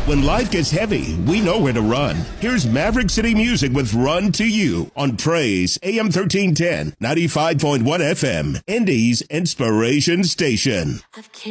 When life gets heavy, we know where to run. Here's Maverick City Music with Run to You on Praise AM 1310, 95.1 FM, Indy's Inspiration Station.